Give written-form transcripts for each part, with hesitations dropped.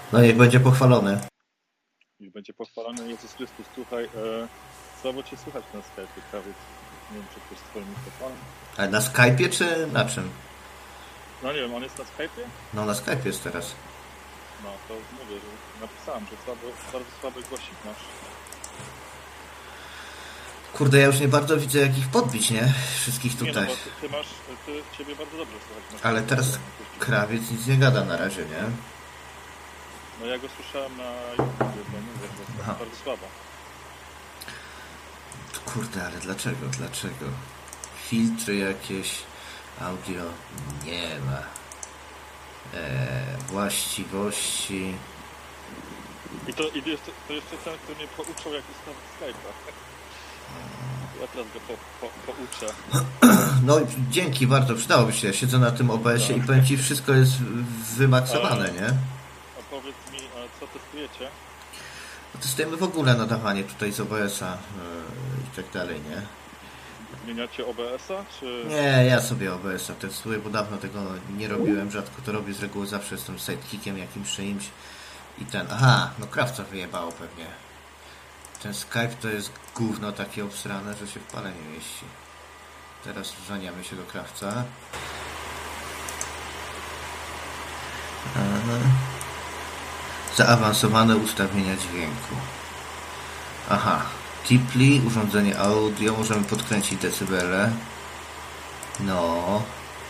No niech będzie pochwalony. Niech będzie pochwalony Jezus Chrystus. Słuchaj, słabo cię słychać na Skype'ie, krawiec. Nie wiem, czy to jest twoim mikrofonem. Ale na Skype'ie czy na czym? No nie wiem, on jest na Skype'ie? No na Skype'ie jest teraz. No, to mówię, że napisałem, że bardzo słaby głosik masz. Kurde, ja już nie bardzo widzę jak ich podbić, nie? Wszystkich tutaj. Nie, no bo ciebie bardzo dobrze słychać. Ale teraz krawiec nic nie gada na razie, nie? No ja go słyszałem na YouTube, to mówię, że jest bardzo słabo. Kurde, ale dlaczego? Filtry jakieś, audio nie ma. Właściwości. I to jeszcze ten, który mnie pouczał, jak ustawić Skype'a. Ja teraz go pouczę. No dzięki, bardzo, przydałoby się. Ja siedzę na tym OBS-ie i powiem ci, wszystko jest wymaksowane, nie? A powiedz mi, co testujecie? No testujemy w ogóle nadawanie tutaj z OBS-a i tak dalej, nie? Zmieniacie OBS-a, czy... Nie, ja sobie OBS-a testuję, bo dawno tego nie robiłem, rzadko to robię, z reguły zawsze jestem sidekickiem jakimś czymś i ten... Aha, no krawca wyjebało pewnie. Ten Skype to jest gówno takie obsrane, że się w pale nie mieści. Teraz żaniamy się do krawca. Zaawansowane ustawienia dźwięku. Aha. Tipli, urządzenie audio, możemy podkręcić decybele. No.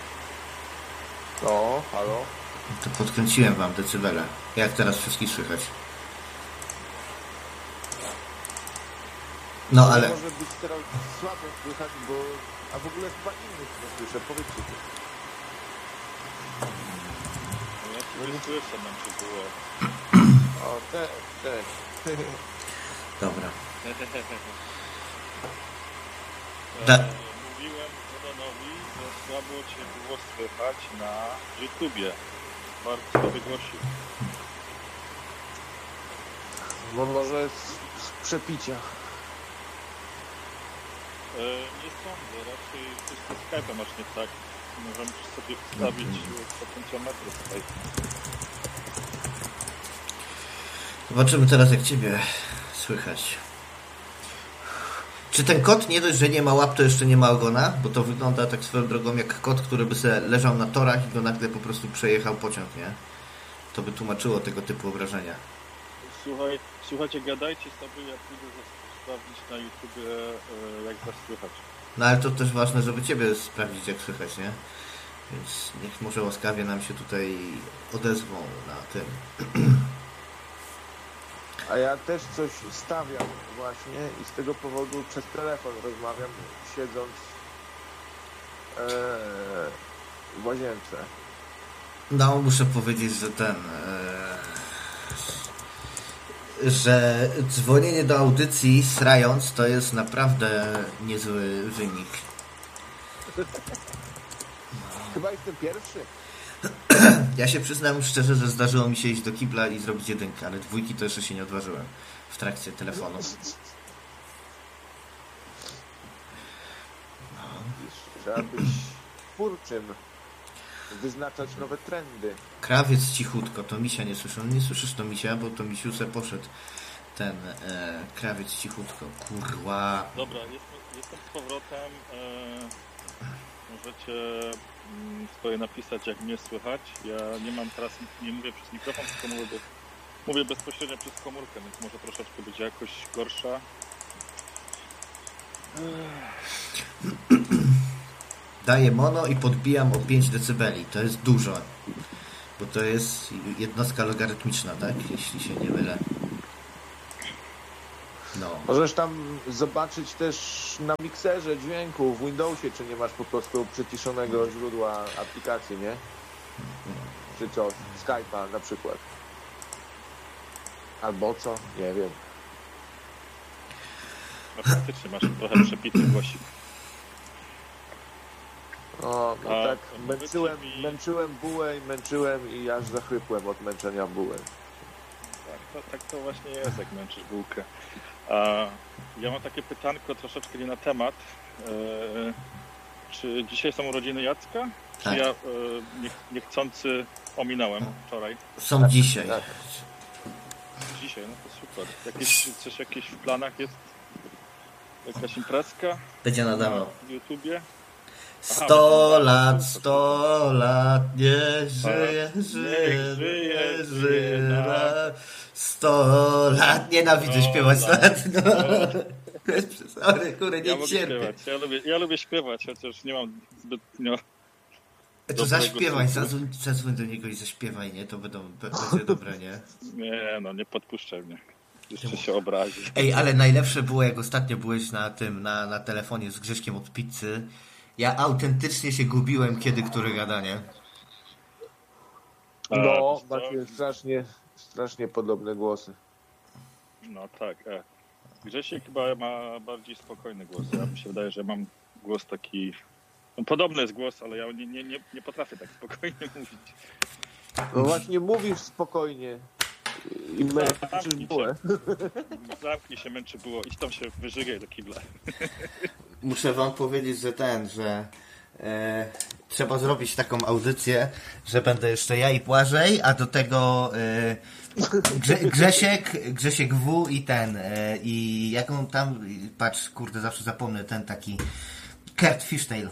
No, halo? To podkręciłem wam decybele. Jak teraz wszystkich słychać? No ale... Może być teraz słabo słychać, bo... A w ogóle chyba innych nie słyszę, powiedzcie mi. No ja ciebie słyszę, nam się było. O, też. Dobra. Mówiłem Ronowi, że słabo cię było słychać na YouTubie. Bardzo słaby głosik. Bo może z przepicia. Nie sądzę, raczej coś ze Skype'em masz nie tak. Możemy sobie wstawić potencjometry tutaj. Zobaczymy teraz jak ciebie słychać. Czy ten kot nie dość, że nie ma łap, to jeszcze nie ma ogona? Bo to wygląda tak swoją drogą jak kot, który by sobie leżał na torach i go nagle po prostu przejechał pociąg, nie? To by tłumaczyło tego typu obrażenia. Słuchajcie, gadajcie sobie, ja pójdę sprawdzić na YouTubie, jak was słychać. No ale to też ważne, żeby ciebie sprawdzić jak słychać, nie? Więc niech może łaskawie nam się tutaj odezwą na tym. A ja też coś stawiam właśnie i z tego powodu przez telefon rozmawiam, siedząc w łazience. No, muszę powiedzieć, że że dzwonienie do audycji srając to jest naprawdę niezły wynik. Chyba jestem pierwszy. Ja się przyznam szczerze, że zdarzyło mi się iść do kibla i zrobić jedynkę, ale dwójki to jeszcze się nie odważyłem w trakcie telefonu. Trzeba być twórczym, wyznaczać nowe trendy. Krawiec cichutko, to misia nie słyszę. Nie słyszysz to misia, bo to misiu se poszedł. Ten krawiec cichutko. Kurwa. Dobra, jestem z powrotem. Możecie swoje napisać, jak mnie słychać. Ja nie mam teraz, nie mówię przez mikrofon, tylko mówię bezpośrednio przez komórkę, więc może troszeczkę być jakoś gorsza. Daję mono i podbijam o 5 dB. To jest dużo. Bo to jest jednostka logarytmiczna, tak? Jeśli się nie mylę. No. Możesz tam zobaczyć też na mikserze dźwięku w Windowsie, czy nie masz po prostu przyciszonego źródła aplikacji, nie? Czy co? Skype'a na przykład. Albo co? Nie wiem. No faktycznie masz trochę przepity głosik. No tak, męczyłem bułę i aż zachrypłem od męczenia buły. Tak to właśnie jest, jak męczysz bułkę. Ja mam takie pytanko troszeczkę nie na temat. Czy dzisiaj są urodziny Jacka? Tak. Czy ja niechcący ominąłem wczoraj? Są dzisiaj. Tak. dzisiaj, no to super. Jakieś w planach jest? Jakaś imprezka Będzie nadawał. na YouTubie? 100 lat, 100 lat, nie żyje, Niech żyje, żyje lat. 100 lat, nienawidzę śpiewać 100 lat. No. Sorry, kurde, Ja nie lubię cierpię. śpiewać. Ja lubię śpiewać, chociaż nie mam zbytnio... To zaśpiewaj, zadzwoń do niego i zaśpiewaj, nie? To będzie dobre, nie? Nie, no nie podpuszczaj mnie. Jeszcze się obrazi. Ej, ale najlepsze było, jak ostatnio byłeś na tym, na telefonie z Grześkiem od pizzy. Ja autentycznie się gubiłem, kiedy który gada, nie? No, A, macie strasznie podobne głosy. No tak. Grzesiek chyba ma bardziej spokojny głos. Ja mi się wydaje, że mam głos taki... No, podobny jest głos, ale ja nie potrafię tak spokojnie mówić. No właśnie mówisz spokojnie i męczysz Zamknij bułę. Zamknij się, męczy było. Idź tam się wyżygaj do kibla. Muszę wam powiedzieć, że trzeba zrobić taką audycję, że będę jeszcze ja i Błażej, a do tego Grzesiek W i jaką tam, patrz, kurde, zawsze zapomnę, ten taki Kurt Fishtail.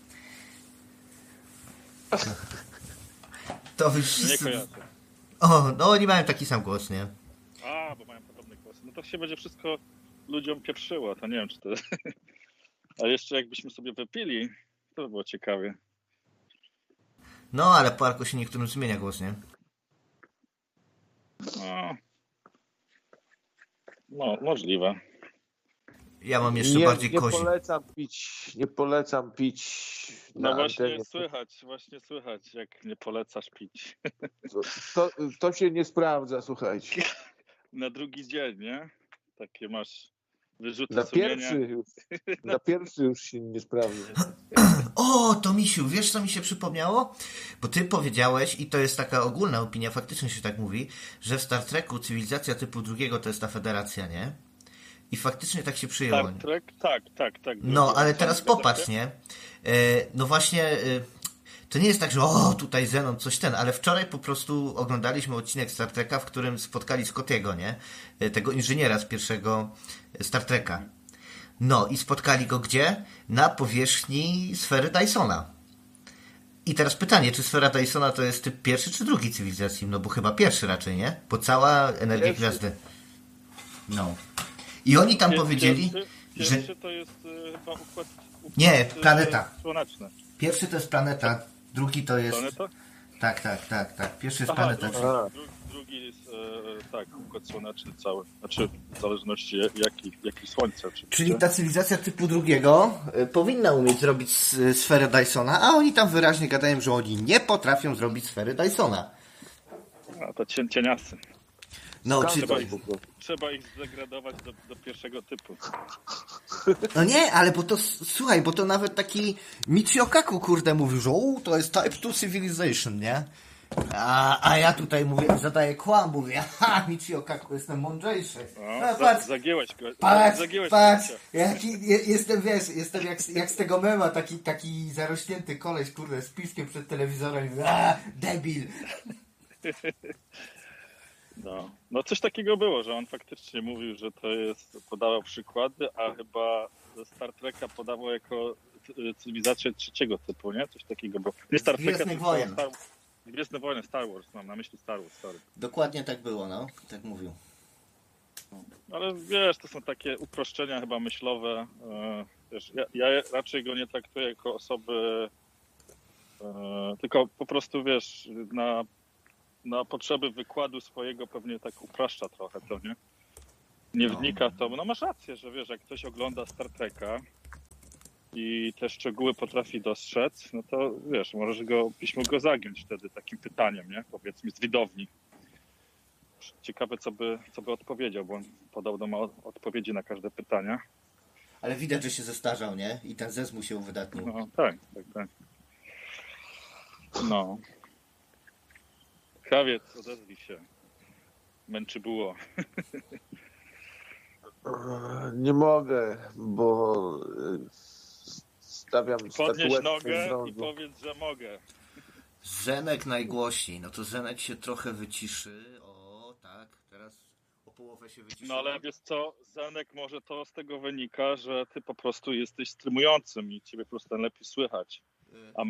To już... Nie kojarzę. O, no oni mają taki sam głos, nie? Bo mają podobny głos. No to się będzie wszystko ludziom pieprzyło. To nie wiem, czy to... A jeszcze jakbyśmy sobie wypili, to by było ciekawie. No, ale po alko się niektórym zmienia głos, nie? No, możliwe. Ja mam jeszcze bardziej nie kozi. Nie polecam pić na No właśnie antenie. słychać, jak nie polecasz pić. To się nie sprawdza, słuchajcie. Na drugi dzień, nie? Takie masz wyrzuty Na sumienia. pierwszy już się nie sprawdza. O, to Misiu, wiesz co mi się przypomniało? Bo ty powiedziałeś, i to jest taka ogólna opinia, faktycznie się tak mówi, że w Star Treku cywilizacja typu drugiego to jest ta federacja, nie? I faktycznie tak się przyjęło. Star Trek? Tak. No, ale teraz popatrz, nie? No właśnie, to nie jest tak, że tutaj Zenon, coś ale wczoraj po prostu oglądaliśmy odcinek Star Treka, w którym spotkali Scottiego, nie? Tego inżyniera z pierwszego Star Treka. No i spotkali go gdzie? Na powierzchni sfery Dysona. I teraz pytanie, czy sfera Dysona to jest typ pierwszy czy drugi cywilizacji? No bo chyba pierwszy raczej, nie? Bo cała energia Pierwszy. gwiazdy. No. I oni tam powiedzieli, że... Pierwszy to jest chyba układ Nie, planeta. słoneczny. Pierwszy to jest planeta, drugi to jest... Planeta? Tak. Pierwszy jest planeta. Drugi jest układ słoneczny cały. Znaczy w zależności jaki słońce oczywiście. Czyli ta cywilizacja typu drugiego powinna umieć zrobić sferę Dysona, a oni tam wyraźnie gadają, że oni nie potrafią zrobić sfery Dysona. A to cieniasy. No, Trzeba ich zdegradować do pierwszego typu. no nie, ale bo to, słuchaj, bo to nawet taki Michio Kaku, kurde, mówił, że to jest Type 2 Civilization, nie? A ja tutaj mówię, zadaję kłam, mówię, Michio Kaku, jestem mądrzejszy. No, Patrz, zagięłeś go. patrz, Zagięłeś jestem, wiesz, jestem jak z tego mema, taki zarośnięty koleś, kurde, z piskiem przed telewizorem, debil. No coś takiego było, że on faktycznie mówił, że to jest, podawał przykłady, a chyba Star Treka podawał jako cywilizację trzeciego typu, nie? Coś takiego było. Nie Star Treka, Gwiezdnych Wojen. Gwiezdne Wojny, Star Wars, mam na myśli Star Wars, sorry. Dokładnie tak było, no, tak mówił. Ale wiesz, to są takie uproszczenia chyba myślowe. Wiesz, ja raczej go nie traktuję jako osoby, tylko po prostu, wiesz, na potrzeby wykładu swojego pewnie tak upraszcza trochę to, nie? Nie wnika w to. No masz rację, że wiesz, jak ktoś ogląda Star Treka i te szczegóły potrafi dostrzec, no to wiesz, byśmy go zagiąć wtedy takim pytaniem, nie? Powiedzmy z widowni. Ciekawe, co by odpowiedział, bo on podobno ma odpowiedzi na każde pytania. Ale widać, że się zestarzał, nie? I ten zez mu się uwydatnił. No, tak. No. Krawiec, odezwij się. Męczy było. Nie mogę, bo stawiam Podnieś statuetkę nogę brązu. i powiedz, że mogę. Zenek najgłośniej. No to Zenek się trochę wyciszy. O, tak. Teraz... O połowę się wyciszyłem. No ale wiesz co, Zenek, może to z tego wynika, że ty po prostu jesteś streamującym i ciebie po prostu lepiej słychać. A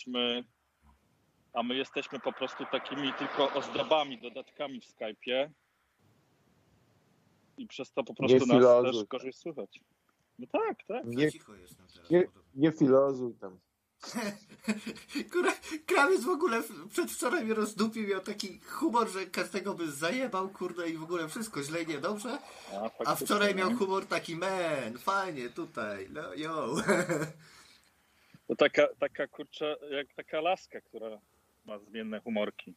my jesteśmy po prostu takimi tylko ozdobami, dodatkami w Skype'ie i przez to po prostu nas filozuj. też gorzej słychać. No tak, tak. Za cicho jestem teraz. Nie filozuj tam. Kurwa, krawiec w ogóle przedwczoraj mnie rozdupił, miał taki humor, że każdego by zajebał, kurde, i w ogóle wszystko źle, niedobrze. A wczoraj miał humor taki, man, fajnie, tutaj, no, yo. To taka kurczę, jak taka laska, która ma zmienne humorki.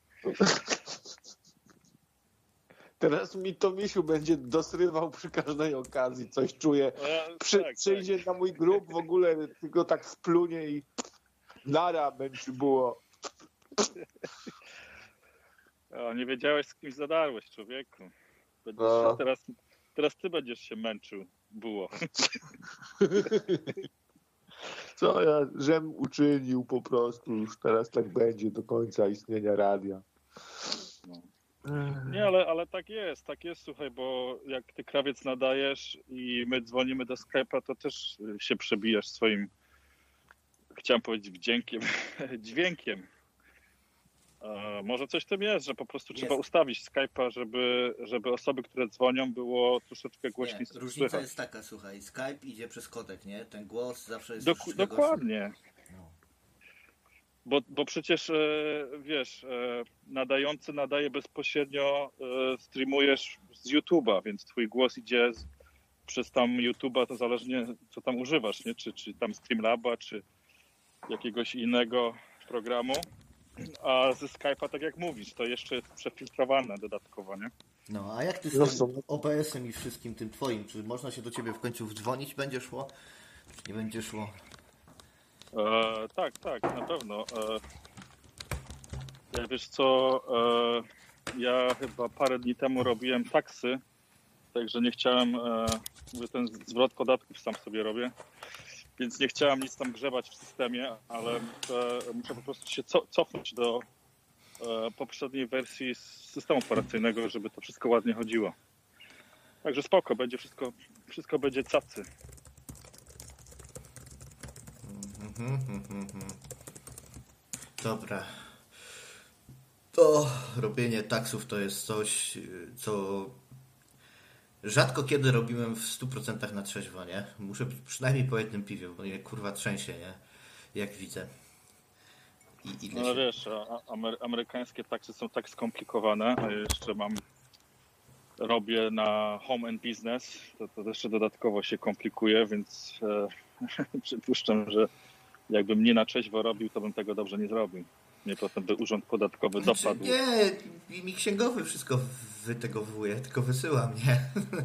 Teraz mi to Misiu będzie dosrywał przy każdej okazji, coś czuję. Przyjdzie na mój grób, w ogóle tylko tak splunie i nara będzie było. O, nie wiedziałeś, z kim zadarłeś, człowieku. Teraz ty będziesz się męczył, było. Co ja żem uczynił po prostu, już teraz tak będzie do końca istnienia radia. No. Nie, ale tak jest, słuchaj, bo jak ty, krawiec, nadajesz i my dzwonimy do Skype'a, to też się przebijasz swoim, chciałem powiedzieć dźwiękiem. Może coś w tym jest, że po prostu trzeba ustawić Skype'a, żeby osoby, które dzwonią, było troszeczkę głośniej słychać. Różnica jest taka, słuchaj, Skype idzie przez kodek, nie? Ten głos zawsze jest... Dokładnie. No. Bo przecież, wiesz, nadający nadaje bezpośrednio, streamujesz z YouTube'a, więc twój głos idzie przez tam YouTube'a, to zależnie co tam używasz, nie? Czy tam Streamlaba, czy jakiegoś innego programu. A ze Skype'a, tak jak mówisz, to jeszcze jest przefiltrowane dodatkowo, nie? No, a jak ty z tym OBS-em i wszystkim tym twoim? Czy można się do ciebie w końcu wdzwonić? Będzie szło? Czy nie będzie szło? Tak, na pewno. Ja wiesz co, ja chyba parę dni temu robiłem taksy, także nie chciałem, ten zwrot podatków sam sobie robię, więc nie chciałem nic tam grzebać w systemie, ale muszę po prostu się cofnąć do poprzedniej wersji systemu operacyjnego, żeby to wszystko ładnie chodziło. Także spoko, będzie wszystko będzie cacy. Dobra. To robienie taksów to jest coś, co rzadko kiedy robiłem w 100% na trzeźwo, nie? Muszę być przynajmniej po jednym piwie, bo mnie kurwa trzęsie, nie? Jak widzę. No wiesz, amerykańskie taksy są tak skomplikowane, a jeszcze robię na home and business, to jeszcze dodatkowo się komplikuje, więc przypuszczam, że jakbym nie na trzeźwo robił, to bym tego dobrze nie zrobił. Nie, potem by urząd podatkowy dopadł. Nie, mi księgowy wszystko wytegowuje, tylko wysyła mnie.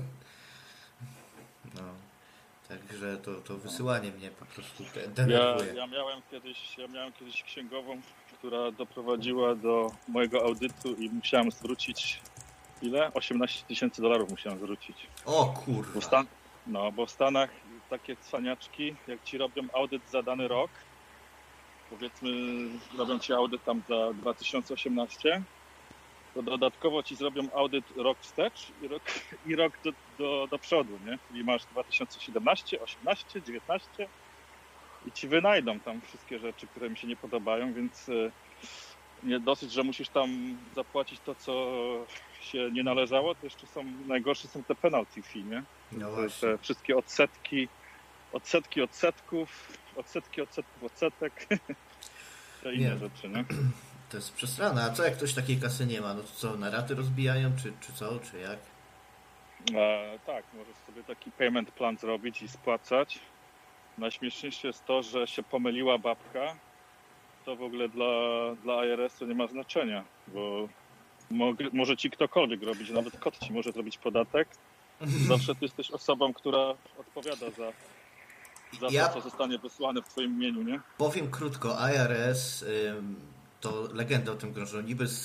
No. Także to wysyłanie mnie po prostu denerwuje. Ja miałem kiedyś księgową, która doprowadziła do mojego audytu i musiałem zwrócić ile? $18,000 musiałem zwrócić. O kurwa. Bo w Stanach takie cwaniaczki, jak ci robią audyt za dany rok, powiedzmy robią ci audyt tam za 2018, to dodatkowo ci zrobią audyt rok wstecz i rok do przodu, nie? Czyli masz 2017, 18, 19 i ci wynajdą tam wszystkie rzeczy, które mi się nie podobają, więc nie dosyć, że musisz tam zapłacić to, co się nie należało, to jeszcze najgorsze są te penalty fee, nie? No te wszystkie odsetki odsetków, odsetek, te inne rzeczy, nie? To jest przesrane. A co jak ktoś takiej kasy nie ma? No to co, na raty rozbijają, czy co, czy jak? Tak, możesz sobie taki payment plan zrobić i spłacać. Najśmieszniejsze jest to, że się pomyliła babka. To w ogóle dla IRS-u nie ma znaczenia, bo może ci ktokolwiek robić, nawet kot ci może zrobić podatek. Zawsze ty jesteś osobą, która odpowiada za to, co zostanie wysłane w twoim imieniu, nie? Powiem krótko, IRS to legenda o tym krążą. Niby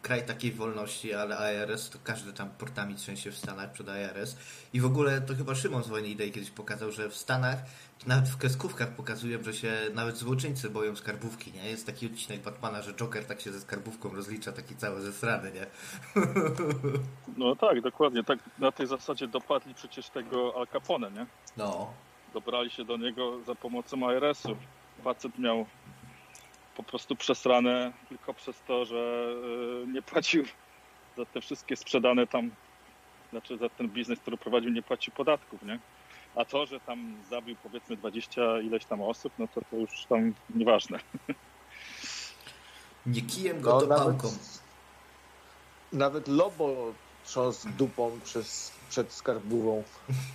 kraj takiej wolności, ale ARS to każdy tam portami trzęsie w Stanach przed ARS. I w ogóle to chyba Szymon z Wojny Idei kiedyś pokazał, że w Stanach nawet w kreskówkach pokazują, że się nawet złoczyńcy boją skarbówki, nie? Jest taki odcinek Batmana, że Joker tak się ze skarbówką rozlicza, taki cały zesrany, nie? No tak, dokładnie. Tak na tej zasadzie dopadli przecież tego Al Capone, nie? No. Dobrali się do niego za pomocą ARS-u. Facet miał po prostu przesrane tylko przez to, że nie płacił za te wszystkie sprzedane tam, znaczy za ten biznes, który prowadził, nie płacił podatków, nie? A to, że tam zabił powiedzmy 20 ileś tam osób, no to już tam nieważne. Nie kijem go, to pałką. Nawet Lobo trząsł dupą przed skarbówą.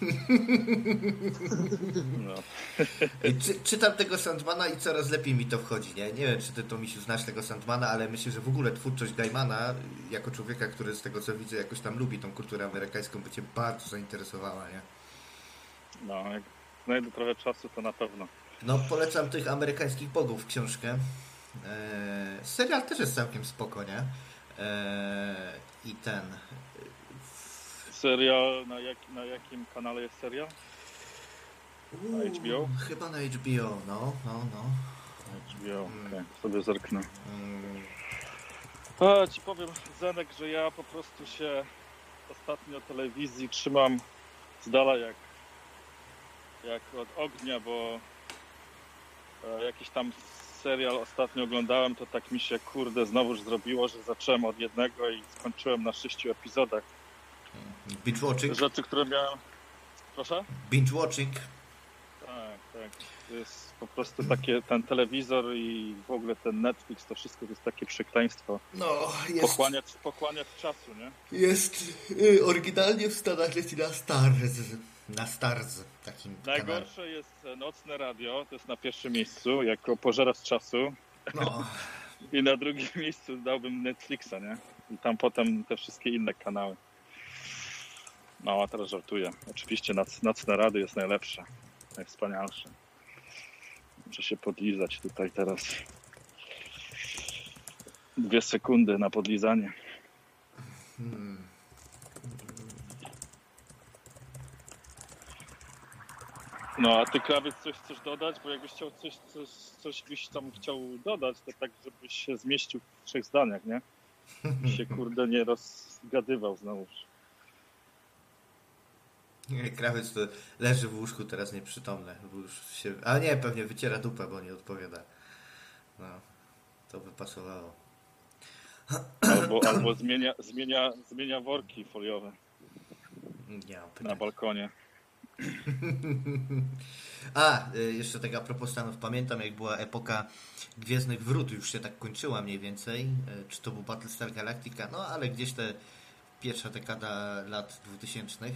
No. Czytam tego Sandmana i coraz lepiej mi to wchodzi, nie? Nie wiem, czy ty to, Misiu, znasz tego Sandmana, ale myślę, że w ogóle twórczość Gaimana, jako człowieka, który z tego co widzę jakoś tam lubi tą kulturę amerykańską, by cię bardzo zainteresowała, nie? No, jak znajdę trochę czasu, to na pewno. No, polecam tych amerykańskich bogów książkę. Serial też jest całkiem spoko, nie? I ten... Serial, na jakim kanale jest serial? Na HBO? Chyba na HBO, no. HBO, okej, sobie zerknę. A, ci powiem, Zenek, że ja po prostu się ostatnio telewizji trzymam z dala jak od ognia, bo jakiś tam serial ostatnio oglądałem, to tak mi się kurde znowuż zrobiło, że zacząłem od jednego i skończyłem na 6 epizodach. Binge watching? Rzeczy, które miałem... Proszę? Binge watching? Tak. To jest po prostu takie, ten telewizor i w ogóle ten Netflix, to wszystko to jest takie przekleństwo. No, jest... Pochłaniać czasu, nie? Jest oryginalnie w Stanach leci na Starz takim Najgorsze kanale. jest nocne radio, to jest na pierwszym miejscu, jako pożeracz czasu. No. I na drugim miejscu dałbym Netflixa, nie? I tam potem te wszystkie inne kanały. No, a teraz żartuję. Oczywiście nocne radio jest najlepsze, najwspanialsze. Muszę się podlizać tutaj teraz. 2 sekundy na podlizanie. No, a ty, Krawiec, coś chcesz dodać? Bo jakbyś chciał coś byś tam chciał dodać, to tak, żebyś się zmieścił w 3 zdaniach, nie? I się, kurde, nie rozgadywał znowuż. Krawiec to leży w łóżku teraz nieprzytomny. Bo już się... Ale nie, pewnie wyciera dupę, bo nie odpowiada. No, to by pasowało. Albo zmienia worki foliowe na balkonie. Jeszcze tak a propos Stanów, pamiętam jak była epoka Gwiezdnych Wrót, już się tak kończyła mniej więcej, czy to był Battlestar Galactica, no ale gdzieś te pierwsza dekada lat 2000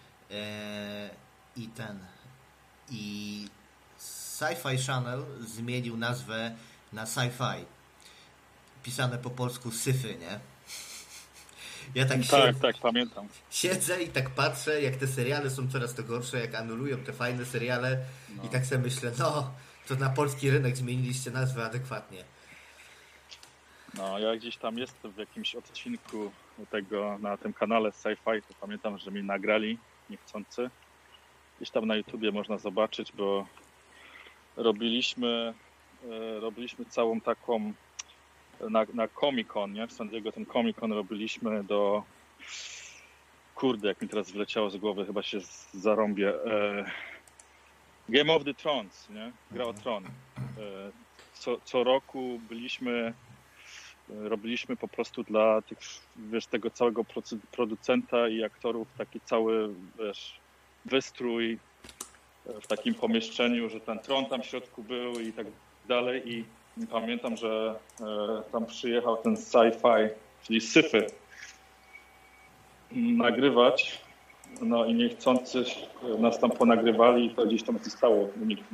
i Sci-Fi Channel zmienił nazwę na Sci-Fi, pisane po polsku sci-fi, nie? Ja tak, pamiętam. Siedzę i tak patrzę, jak te seriale są coraz to gorsze, jak anulują te fajne seriale i tak sobie myślę, no, to na polski rynek zmieniliście nazwę adekwatnie. No, ja gdzieś tam jestem w jakimś odcinku tego, na tym kanale Sci-Fi, to pamiętam, że mi nagrali niechcący. Gdzieś tam na YouTubie można zobaczyć, bo robiliśmy całą taką na Comic-Con, nie? W San Diego ten Comic-Con robiliśmy do... Kurde, jak mi teraz wyleciało z głowy, chyba się zarąbię. Game of the Thrones, nie? Gra o Tron. Co roku robiliśmy po prostu dla tych, wiesz, tego całego producenta i aktorów taki cały, wiesz, wystrój w takim pomieszczeniu, że ten tron tam w środku był i tak dalej. I pamiętam, że tam przyjechał ten sci-fi, czyli sci-fi, nagrywać. No i niechcący nas tam ponagrywali i to gdzieś tam zostało u nich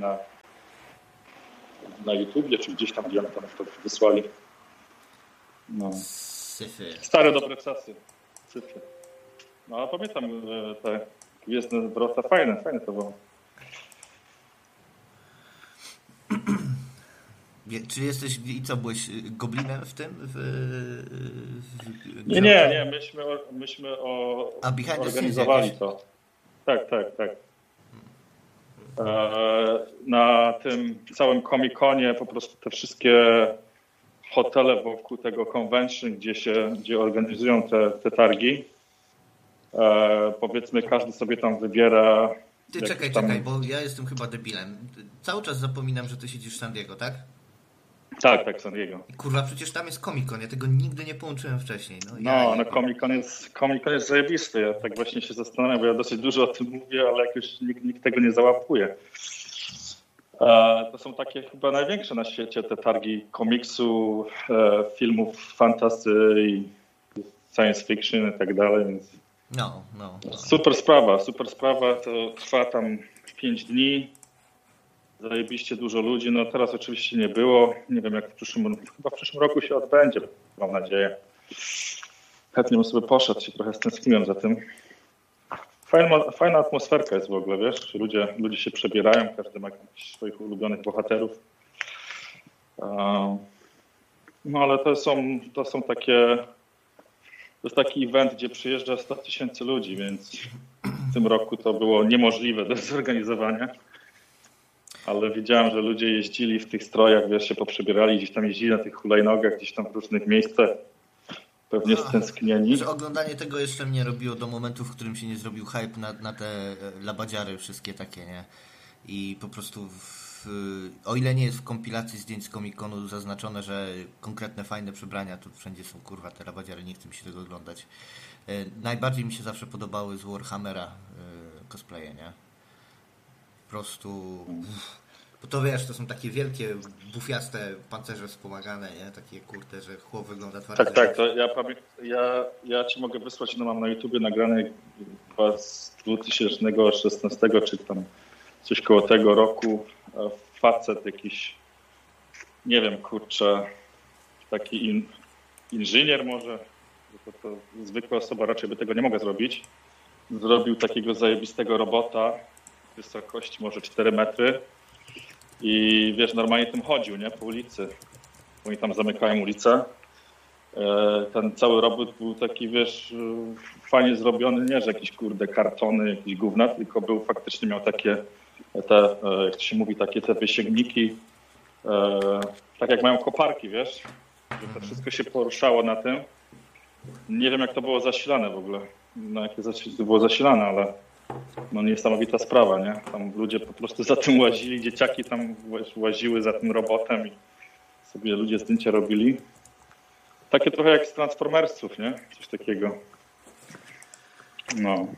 na YouTubie, czy gdzieś tam, gdzie tam to wysłali. No. Stare, dobre czasy. Sci-fi. No a pamiętam te Gwiezdne Wrota, fajne to było. Czy jesteś, i co, byłeś goblinem w tym? Nie, myśmy organizowali to. Tak. Na tym całym Comic-Conie po prostu te wszystkie hotele wokół tego convention, gdzie organizują te targi, powiedzmy każdy sobie tam wybiera... Ty czekaj, bo ja jestem chyba debilem. Cały czas zapominam, że ty siedzisz w San Diego, tak? Tak, San Diego. Kurwa, przecież tam jest Comic-Con, ja tego nigdy nie połączyłem wcześniej. Comic-Con jest zajebisty. Ja tak właśnie się zastanawiam, bo ja dosyć dużo o tym mówię, ale jakoś nikt tego nie załapuje. To są takie chyba największe na świecie te targi komiksu, filmów fantasy i science fiction i tak dalej, więc No. Super sprawa, to trwa tam 5 dni. Zajebiście dużo ludzi. No teraz oczywiście nie było. Nie wiem jak chyba w przyszłym roku się odbędzie, mam nadzieję. Chętnie bym sobie poszedł, się trochę stęskniłem za tym. Fajna atmosferka jest w ogóle, wiesz? Ludzie się przebierają, każdy ma jakichś swoich ulubionych bohaterów. No ale to są takie... To jest taki event, gdzie przyjeżdża 100 000 ludzi, więc w tym roku to było niemożliwe do zorganizowania. Ale widziałem, że ludzie jeździli w tych strojach, wiesz, się poprzebierali, gdzieś tam jeździli na tych hulajnogach, gdzieś tam w różnych miejscach. Pewnie stęsknieni. Że oglądanie tego jeszcze mnie robiło do momentu, w którym się nie zrobił hype na te labadziary wszystkie takie, nie? I po prostu o ile nie jest w kompilacji zdjęć z Comic-Conu zaznaczone, że konkretne fajne przebrania, to wszędzie są kurwa te labadziary, nie chce mi się tego oglądać. Najbardziej mi się zawsze podobały z Warhammera cosplaye, nie? Po prostu... Bo to wiesz, to są takie wielkie, bufiaste pancerze wspomagane, nie? Takie kurde, że chłop wygląda twardo. Tak, to ja ci mogę wysłać, no mam na YouTubie nagrane chyba z 2016 czy tam coś koło tego roku. Facet jakiś, nie wiem, kurczę, taki inżynier może, to zwykła osoba raczej by tego nie mogła zrobić. Zrobił takiego zajebistego robota wysokości może 4 metry i wiesz, normalnie tym chodził, nie, po ulicy. Oni tam zamykają ulicę. Ten cały robot był taki, wiesz, fajnie zrobiony, nie, że jakieś kurde kartony, jakieś gówna, tylko był faktycznie miał takie te, jak to się mówi, takie te wysięgniki, tak jak mają koparki, wiesz, że to wszystko się poruszało na tym. Nie wiem jak to było zasilane w ogóle, na jakie to było zasilane, ale no niesamowita sprawa, nie? Tam ludzie po prostu za tym łazili, dzieciaki tam łaziły za tym robotem i sobie ludzie zdjęcia robili. Takie trochę jak z Transformersów, nie? Coś takiego. No.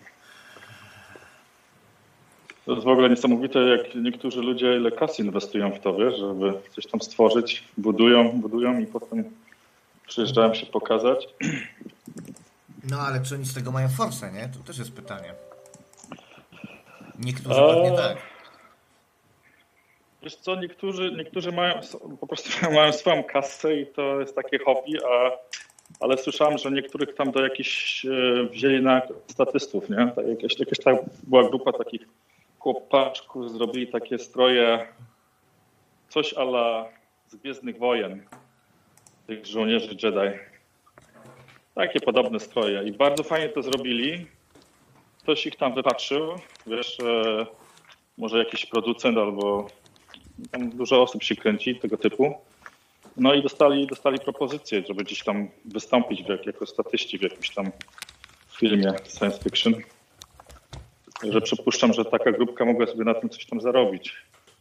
To jest w ogóle niesamowite, jak niektórzy ludzie ile kasy inwestują w to, wiesz, żeby coś tam stworzyć, budują i potem przyjeżdżają się pokazać. No ale czy oni z tego mają forsę, nie? To też jest pytanie. Niektórzy pewnie tak. Wiesz co, niektórzy mają po prostu mają swoją kasę i to jest takie hobby, ale słyszałem, że niektórych tam do jakichś wzięli na statystów, nie? Jakaś tam była grupa takich chłopaczków, zrobili takie stroje, coś a la z Gwiezdnych Wojen, tych żołnierzy Jedi. Takie podobne stroje i bardzo fajnie to zrobili. Ktoś ich tam wypatrzył, wiesz, może jakiś producent albo tam dużo osób się kręci tego typu. No i dostali propozycję, żeby gdzieś tam wystąpić jako statyści w jakimś tam filmie science fiction. Że przypuszczam, że taka grupka mogła sobie na tym coś tam zarobić.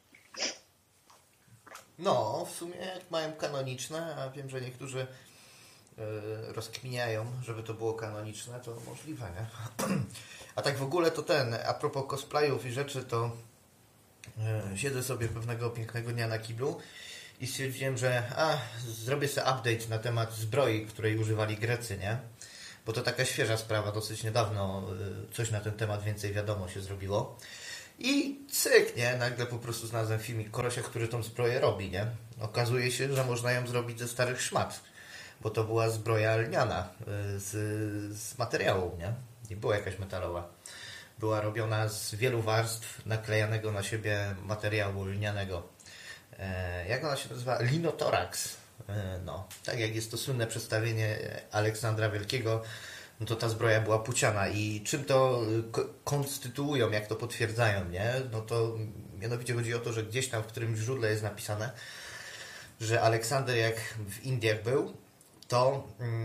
No, w sumie jak mają kanoniczne, a wiem, że niektórzy rozkminiają, żeby to było kanoniczne, to możliwe, nie? A tak w ogóle to a propos cosplayów i rzeczy, to siedzę sobie pewnego pięknego dnia na kiblu i stwierdziłem, że zrobię sobie update na temat zbroi, której używali Grecy, nie? Bo to taka świeża sprawa, dosyć niedawno coś na ten temat więcej wiadomo się zrobiło. I cyk, nie? Nagle po prostu znalazłem filmik kolesia, który tą zbroję robi, nie? Okazuje się, że można ją zrobić ze starych szmat, bo to była zbroja lniana z materiału, nie? Nie była jakaś metalowa. Była robiona z wielu warstw naklejanego na siebie materiału lnianego. Jak ona się nazywa? Linotorax. No, tak jak jest to słynne przedstawienie Aleksandra Wielkiego, no to ta zbroja była płóciana i czym to konstytuują, jak to potwierdzają, nie? No to mianowicie chodzi o to, że gdzieś tam w którymś źródle jest napisane, że Aleksander jak w Indiach był, to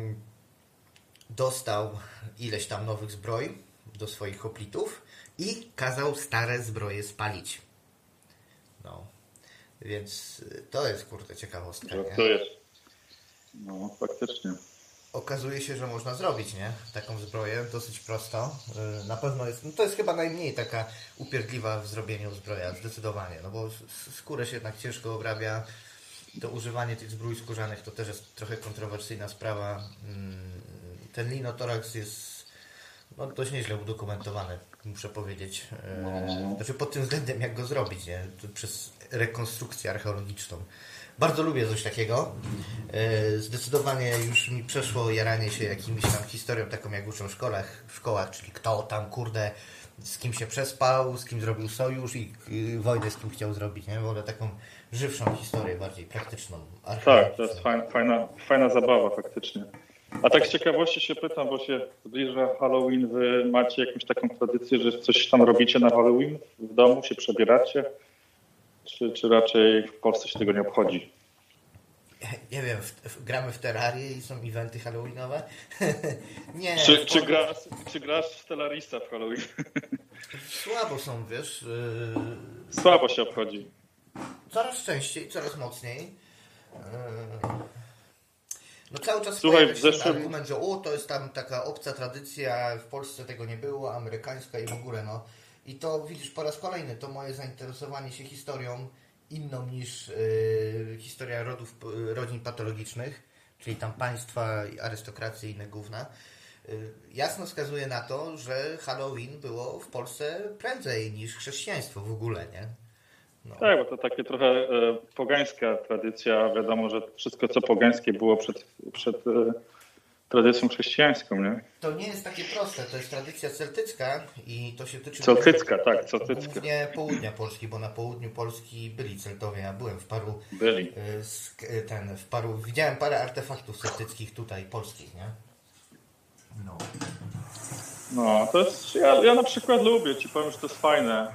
dostał ileś tam nowych zbroi do swoich hoplitów i kazał stare zbroje spalić. No, więc to jest kurde ciekawostka, nie? To jest. No, faktycznie. Okazuje się, że można zrobić, nie? Taką zbroję dosyć prosto. Na pewno jest, no to jest chyba najmniej taka upierdliwa w zrobieniu zbroja, zdecydowanie, no bo skórę się jednak ciężko obrabia. To używanie tych zbrój skórzanych to też jest trochę kontrowersyjna sprawa. Ten linotorax jest no, dość nieźle udokumentowany, muszę powiedzieć. Znaczy pod tym względem, jak go zrobić, nie? Przez rekonstrukcję archeologiczną. Bardzo lubię coś takiego. Zdecydowanie już mi przeszło jaranie się jakimiś tam historią, taką jak uczą w szkołach, czyli kto tam, kurde, z kim się przespał, z kim zrobił sojusz i wojnę z kim chciał zrobić, nie? Wolę taką żywszą historię, bardziej praktyczną. Tak, to jest fajna zabawa faktycznie. A tak z ciekawości się pytam, bo się zbliża Halloween, wy macie jakąś taką tradycję, że coś tam robicie na Halloween w domu, się przebieracie? Czy raczej w Polsce się tego nie obchodzi? Nie wiem, gramy w Terrarię i są eventy halloweenowe? Nie. Czy grasz w Stellarisa w Halloween? Słabo są, wiesz. Słabo się obchodzi. Coraz częściej, coraz mocniej. No cały czas Słuchaj, pojawia się ten argument, że to jest tam taka obca tradycja, w Polsce tego nie było, amerykańska i w ogóle, no. I to widzisz po raz kolejny, to moje zainteresowanie się historią inną niż historia rodzin patologicznych, czyli tam państwa, arystokracji i inne gówna, jasno wskazuje na to, że Halloween było w Polsce prędzej niż chrześcijaństwo w ogóle, nie? No. Tak, bo to takie trochę pogańska tradycja. Wiadomo, że wszystko co pogańskie było przed tradycją chrześcijańską, nie? To nie jest takie proste, to jest tradycja celtycka i to się tyczy celtycka, tak, celtycka. Głównie południa Polski, bo na południu Polski byli Celtowie, ja byłem w paru, widziałem parę artefaktów celtyckich tutaj, polskich, nie? No, to jest, ja na przykład lubię, ci powiem, że to jest fajne.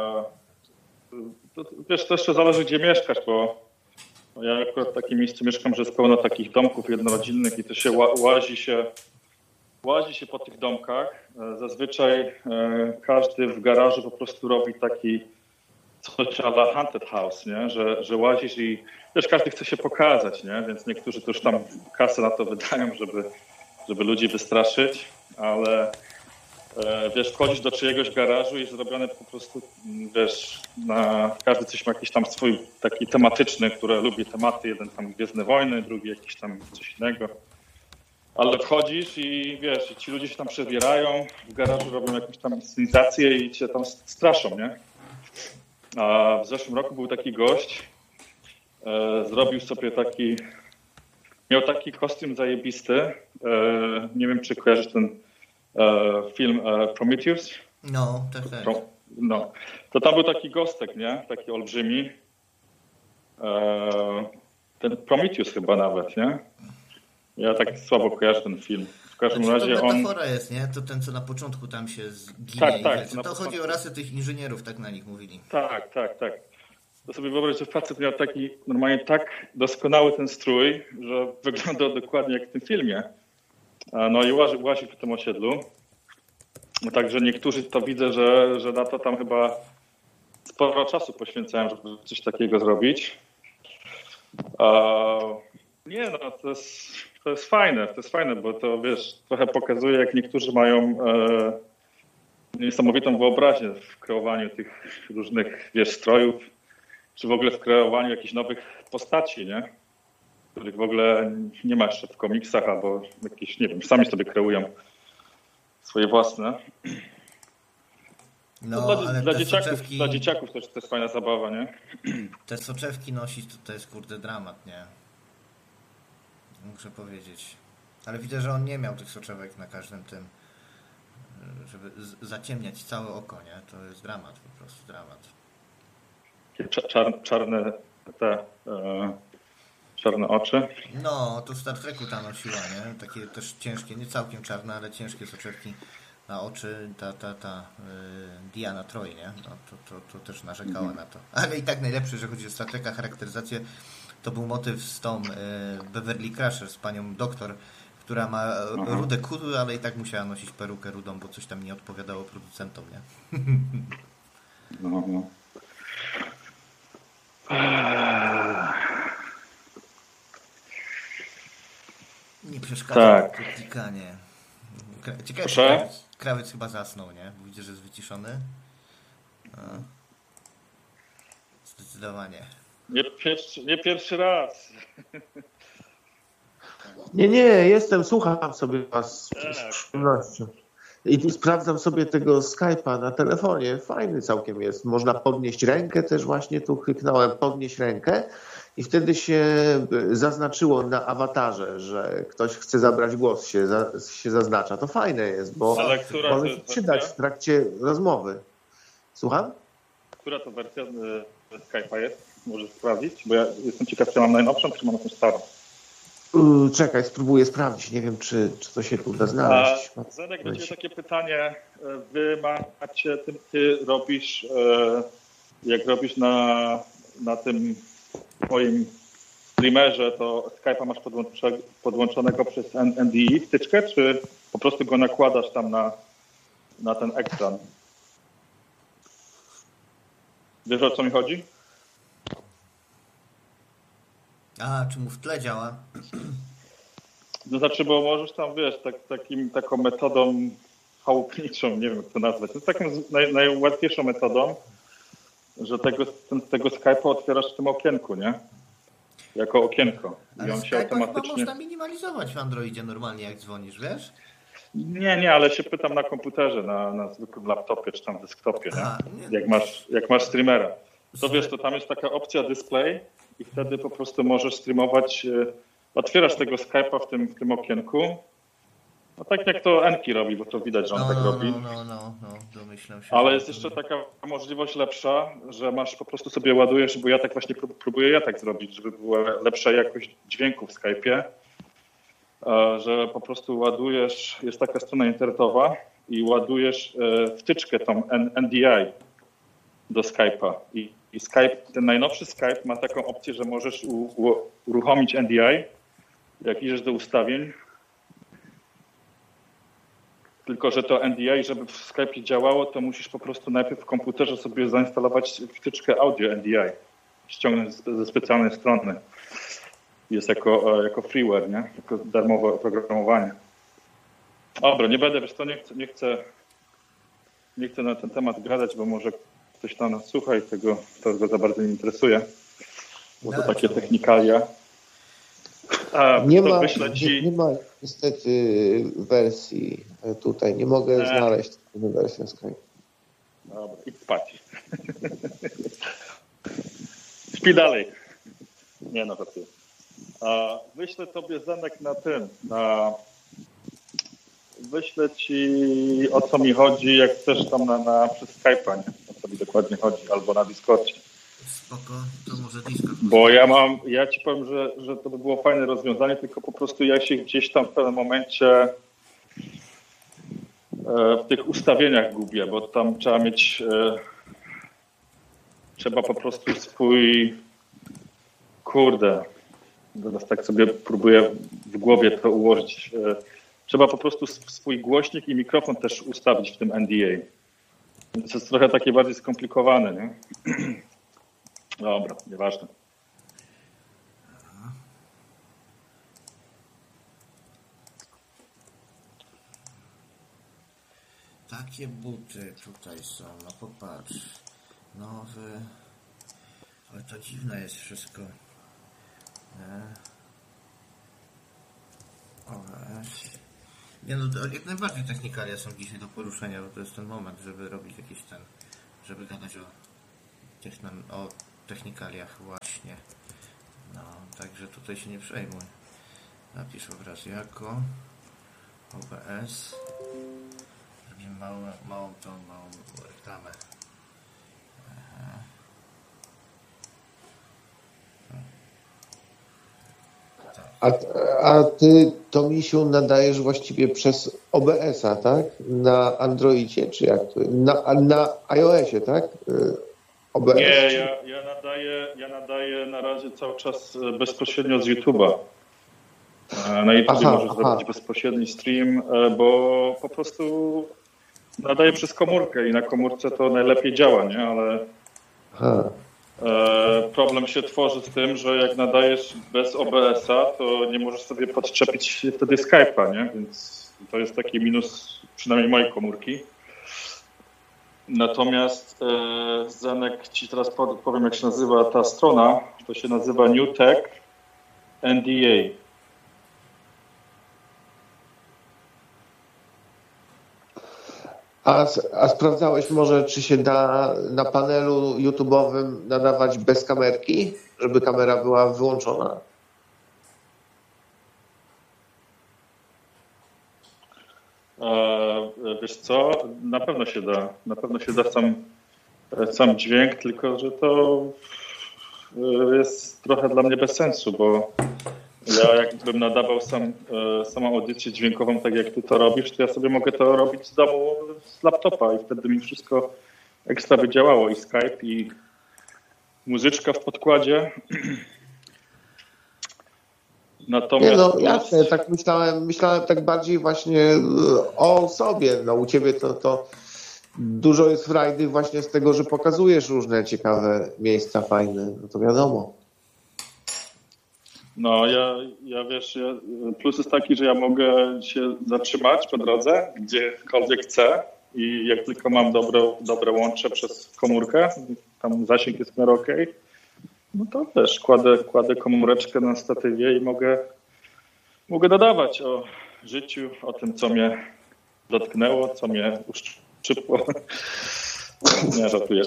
Wiesz, to jeszcze zależy, gdzie mieszkasz, bo ja akurat w takim miejscu mieszkam, że jest pełno takich domków jednorodzinnych i to się łazi się po tych domkach. Zazwyczaj każdy w garażu po prostu robi taki coś a la haunted house, nie? Że łazisz i wiesz, każdy chce się pokazać, nie? Więc niektórzy to już tam kasę na to wydają, żeby ludzi wystraszyć, ale wiesz, wchodzisz do czyjegoś garażu i jest zrobione po prostu, wiesz, każdy coś ma jakiś tam swój taki tematyczny, które lubi tematy, jeden tam Gwiezdne Wojny, drugi jakiś tam coś innego. Ale wchodzisz i wiesz, i ci ludzie się tam przebierają, w garażu robią jakąś tam inscenizację i cię tam straszą, nie? A w zeszłym roku był taki gość, zrobił sobie miał taki kostium zajebisty, nie wiem, czy kojarzysz ten film Prometheus? No, tak. No, to tam był taki gostek, nie? Taki olbrzymi. Ten Prometheus chyba nawet, nie? Ja tak słabo kojarzę ten film. W każdym razie to metafora jest, nie? To ten, co na początku tam się zginie. Tak. To chodzi o rasę tych inżynierów, tak na nich mówili. Tak. To sobie wyobraź, że facet miał taki normalnie tak doskonały ten strój, że wyglądał dokładnie jak w tym filmie. No i łazi po tym osiedlu. Także niektórzy to widzę, że na to tam chyba sporo czasu poświęcałem, żeby coś takiego zrobić. Nie no, to jest fajne, bo to wiesz, trochę pokazuje, jak niektórzy mają niesamowitą wyobraźnię w kreowaniu tych różnych, wiesz, strojów, czy w ogóle w kreowaniu jakichś nowych postaci, nie? Których w ogóle nie ma jeszcze w komiksach, albo jakieś, nie wiem, sami sobie kreują swoje własne. No, ale dla dzieciaków też to jest fajna zabawa, nie? Te soczewki nosić to jest kurde dramat, nie? Muszę powiedzieć. Ale widzę, że on nie miał tych soczewek na każdym tym, żeby zaciemniać całe oko, nie? To jest dramat, po prostu dramat. Czarne te czarne oczy. No, to w Star Treku ta nosiła, nie? Takie też ciężkie, nie całkiem czarne, ale ciężkie soczewki na oczy, Diana Troy, nie? No, to też narzekała na to. Ale i tak najlepsze, że chodzi o Star Treka, charakteryzację, to był motyw z tą Beverly Crusher, z panią doktor, która ma rude kudły, ale i tak musiała nosić perukę rudą, bo coś tam nie odpowiadało producentom, nie? No. Nie przeszkadza Tak. to klikanie. Ciekawe, Proszę? krawiec chyba zasnął, nie? Widzisz, że jest wyciszony? No. Zdecydowanie. Nie pierwszy raz. Nie, jestem, słucham sobie was z przyjemnością. I tu sprawdzam sobie tego Skype'a na telefonie. Fajny całkiem jest. Można podnieść rękę, też właśnie tu kliknąłem podnieść rękę i wtedy się zaznaczyło na awatarze, że ktoś chce zabrać głos, się zaznacza. To fajne jest, bo może się przydać w trakcie rozmowy. Słucham? Która to wersja Skype'a jest? Możesz sprawdzić? Bo ja jestem ciekaw, czy mam najnowszą, czy mam jakąś starą. Czekaj, spróbuję sprawdzić. Nie wiem, czy to się tu uda znaleźć. Zenek, do Ciebie takie pytanie. Wy macie, ty robisz, jak robisz na tym twoim streamerze, to Skype'a masz podłączonego przez NDI wtyczkę, czy po prostu go nakładasz tam na ten ekran? Wiesz, o co mi chodzi? A, czy mu w tle działa? To znaczy, bo możesz tam, wiesz, taką metodą chałupniczą, nie wiem jak to nazwać, to jest taką najłatwiejszą metodą, że tego Skype'a otwierasz w tym okienku, nie? Jako okienko. Ale Skype'a chyba można minimalizować w Androidzie normalnie, jak dzwonisz, wiesz? Nie, ale się pytam na komputerze, na zwykłym laptopie czy tam desktopie, nie? Jak masz streamera. To wiesz, to tam jest taka opcja display i wtedy po prostu możesz streamować, otwierasz tego Skype'a w tym okienku. No tak jak to Enki robi, bo to widać, że on tak robi. No, domyślam się. Ale jest jeszcze taka możliwość lepsza, że masz po prostu sobie ładujesz, bo ja tak właśnie próbuję zrobić, żeby była lepsza jakość dźwięku w Skype'ie, że po prostu ładujesz, jest taka strona internetowa i ładujesz wtyczkę tą NDI do Skype'a. I Skype, ten najnowszy Skype ma taką opcję, że możesz uruchomić NDI, jak idziesz do ustawień. Tylko że to NDI, żeby w Skype'ie działało, to musisz po prostu najpierw w komputerze sobie zainstalować wtyczkę audio NDI. Ściągnąć ze specjalnej strony. Jest jako freeware, nie? Jako darmowe oprogramowanie. Dobra, nie będę, wiesz co, nie chcę na ten temat gadać, bo może ktoś tam nas słucha i to go za bardzo nie interesuje. Bo to takie technikalia. Nie ma niestety wersji tutaj. Nie mogę znaleźć wersji Skype. Dobra, idź spać. Śpi dalej. Nie no, to ty. Wyślę tobie, Zenek, wyślę ci, o co mi chodzi, jak chcesz tam przez Skype'a, nie? O co mi dokładnie chodzi, albo na Discordzie. Spoko, to może Discord. Bo ja ci powiem, że to by było fajne rozwiązanie, tylko po prostu ja się gdzieś tam w pewnym momencie w tych ustawieniach gubię, bo tam trzeba po prostu teraz tak sobie próbuję w głowie to ułożyć. Trzeba po prostu swój głośnik i mikrofon też ustawić w tym NDA. Więc jest trochę takie bardziej skomplikowane, nie? Dobra, nieważne. Takie buty tutaj są, no popatrz. Nowy. Ale to dziwne jest wszystko. Nie no, jak najbardziej technikalia są dzisiaj do poruszenia, bo to jest ten moment, żeby robić żeby gadać o technikaliach właśnie. No, także tutaj się nie przejmuj. Napisz obraz jako OBS. Zrobimy małą reklamę. A ty, Tomisiu, nadajesz właściwie przez OBS-a, tak? Na Androidzie, czy jak to? Na iOSie, tak? OBS? Nie, ja nadaję na razie cały czas bezpośrednio z YouTube'a. Na YouTube możesz zrobić bezpośredni stream, bo po prostu nadaję przez komórkę i na komórce to najlepiej działa, nie? Ale problem się tworzy z tym, że jak nadajesz bez OBS-a, to nie możesz sobie podczepić wtedy Skype'a, nie? Więc to jest taki minus przynajmniej mojej komórki. Natomiast Zenek ci teraz powiem, jak się nazywa ta strona. To się nazywa New Tech NDA. A sprawdzałeś może, czy się da na panelu YouTube'owym nadawać bez kamerki, żeby kamera była wyłączona? Wiesz co, na pewno się da. Na pewno się da sam dźwięk, tylko że to jest trochę dla mnie bez sensu, bo ja jakbym nadawał samą audycję dźwiękową, tak jak ty to robisz, to ja sobie mogę to robić z domu, z laptopa i wtedy mi wszystko ekstra by działało. I Skype, i muzyczka w podkładzie. Natomiast... Nie, no jasne, tak myślałem tak bardziej właśnie o sobie. No u ciebie to dużo jest frajdy właśnie z tego, że pokazujesz różne ciekawe miejsca fajne, no to wiadomo. No, ja wiesz, plus jest taki, że ja mogę się zatrzymać po drodze, gdziekolwiek chcę i jak tylko mam dobre łącze przez komórkę, tam zasięg jest w miarę okej, no to też kładę komóreczkę na statywie i mogę nadawać o życiu, o tym, co mnie dotknęło, co mnie uszczypło. Nie, żartuję.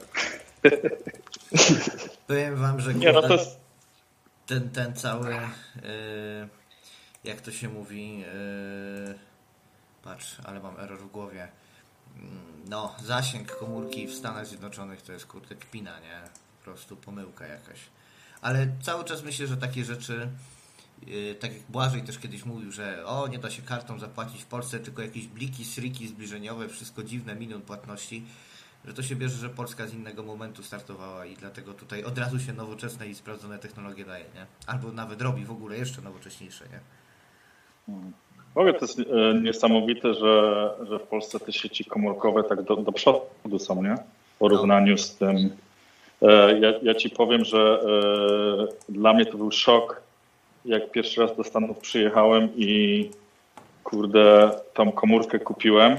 Powiem wam, że nie, no to jest... ten cały, jak to się mówi, patrz, ale mam error w głowie. No, zasięg komórki w Stanach Zjednoczonych to jest kurde kpina, nie? Po prostu pomyłka jakaś. Ale cały czas myślę, że takie rzeczy, tak jak Błażej też kiedyś mówił, że nie da się kartą zapłacić w Polsce, tylko jakieś bliki, sriki zbliżeniowe, wszystko dziwne, milion płatności, że to się bierze, że Polska z innego momentu startowała i dlatego tutaj od razu się nowoczesne i sprawdzone technologie daje, nie? Albo nawet robi w ogóle jeszcze nowocześniejsze, nie? W ogóle to jest niesamowite, że w Polsce te sieci komórkowe tak do przodu są, nie? W porównaniu z tym. Ja ci powiem, że dla mnie to był szok, jak pierwszy raz do Stanów przyjechałem i kurde, tą komórkę kupiłem.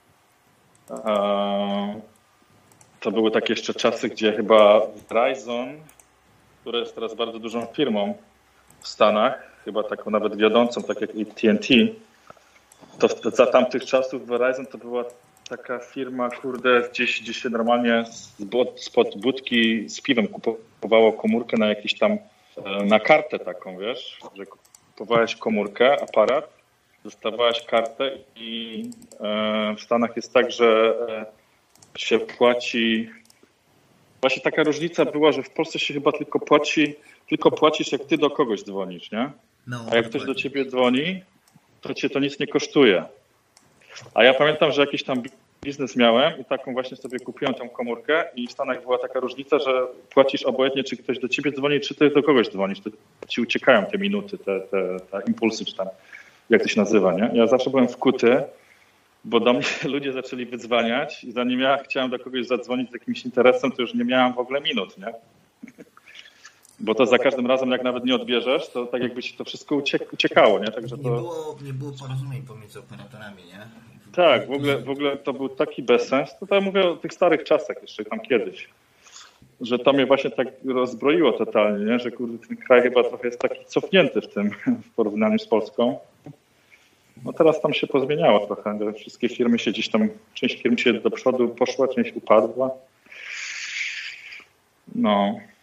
To były takie jeszcze czasy, gdzie chyba Verizon, które jest teraz bardzo dużą firmą w Stanach, chyba taką nawet wiodącą, tak jak AT&T, to za tamtych czasów Verizon to była taka firma, kurde, gdzie się normalnie spod budki z piwem kupowało komórkę na jakiś tam, na kartę taką, wiesz, że kupowałeś komórkę, aparat, dostawałeś kartę i w Stanach jest tak, że się płaci. Właśnie taka różnica była, że w Polsce się chyba tylko płacisz, jak ty do kogoś dzwonisz, nie? A jak ktoś do ciebie dzwoni, to cię to nic nie kosztuje. A ja pamiętam, że jakiś tam biznes miałem i taką właśnie sobie kupiłem tą komórkę i w Stanach była taka różnica, że płacisz obojętnie, czy ktoś do ciebie dzwoni, czy ty do kogoś dzwonisz. To ci uciekają te minuty, te impulsy, czy tam, jak to się nazywa, nie? Ja zawsze byłem wkuty, bo do mnie ludzie zaczęli wydzwaniać i zanim ja chciałem do kogoś zadzwonić z jakimś interesem, to już nie miałem w ogóle minut, nie? Bo to za każdym razem, jak nawet nie odbierzesz, to tak jakby ci to wszystko uciekało, nie? Także to... nie było porozumień pomiędzy operatorami, nie? Tak, w ogóle to był taki bezsens. To ja mówię o tych starych czasach jeszcze tam kiedyś. Że to mnie właśnie tak rozbroiło totalnie, nie? Że kurde, ten kraj chyba trochę jest taki cofnięty w porównaniu z Polską. No teraz tam się pozmieniało trochę. Wszystkie firmy się gdzieś tam, część firm się do przodu poszła, część upadła. No.